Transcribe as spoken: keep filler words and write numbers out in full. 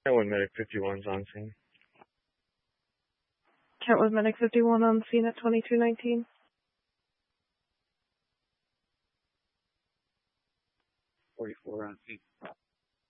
Kentwood Medic fifty-one's on scene. Kentwood Medic fifty-one on scene at twenty-two nineteen. forty-four on scene.